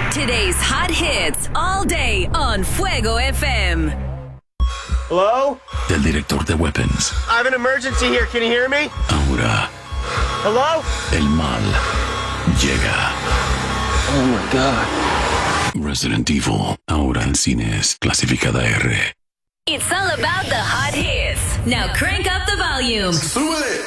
Today's hot hits all day on Fuego FM. Hello? Del director de Weapons. I have an emergency here. Can you hear me? Ahora, Hello? el mal llega. Oh my God. Resident Evil, ahora en cines, clasificada R. It's all about the hot hits. Now crank up the volume. ¡Súbele!